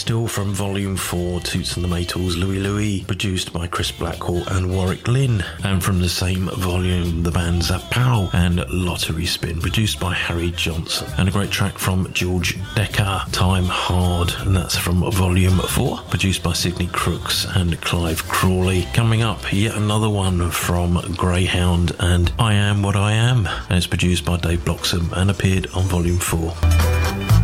still from Volume 4, Toots and the Maytals, Louie Louie, produced by Chris Blackwell and Warwick Lynn. And from the same volume, the band Zap Powell and Lottery Spin, produced by Harry Johnson. And a great track from George Decker, Time Hard, and that's from Volume 4, produced by Sidney Crooks and Clive Crawley. Coming up, yet another one from Greyhound and I Am What I Am, and it's produced by Dave Bloxham and appeared on Volume 4.